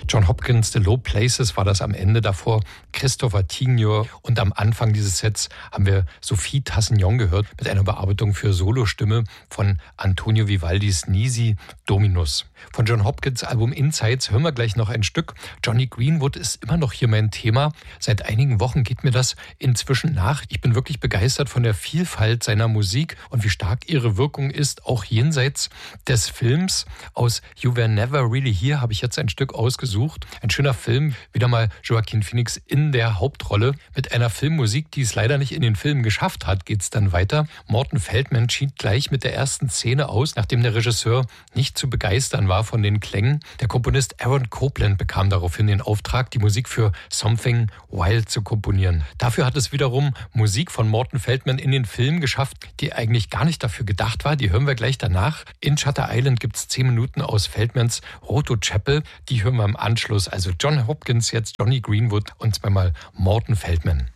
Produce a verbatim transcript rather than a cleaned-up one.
John Hopkins, The Low Places war das am Ende davor, Christopher Tignor und am Anfang dieses Sets haben wir Sophie Tassignon gehört mit einer Bearbeitung für Solostimme von Antonio Vivaldis Nisi Dominus. Von John Hopkins Album Insights hören wir gleich noch ein Stück. Jonny Greenwood ist immer noch hier mein Thema. Seit einigen Wochen geht mir das inzwischen nach. Ich bin wirklich begeistert von der Vielfalt seiner Musik und wie stark ihre Wirkung ist, auch jenseits des Films. Aus You Were Never Really Here habe ich jetzt ein Stück ausgesucht. Ein schöner Film, wieder mal Joaquin Phoenix in der Hauptrolle. Mit einer Filmmusik, die es leider nicht in den Film geschafft hat, geht es dann weiter. Morton Feldman schied gleich mit der ersten Szene aus, nachdem der Regisseur nicht zu begeistern war von den Klängen. Der Komponist Aaron Copland bekam daraufhin den Auftrag, die Musik für Something Wild zu komponieren. Dafür hat es wiederum Musik von Morton Feldman in den Film geschafft, die eigentlich gar nicht dafür gedacht war. Die hören wir gleich danach. In Shutter Island gibt es zehn Minuten aus Feldmans Roto Chapel. Die hören wir im Anschluss. Also John Hopkins, jetzt Jonny Greenwood und zweimal Morton Feldman.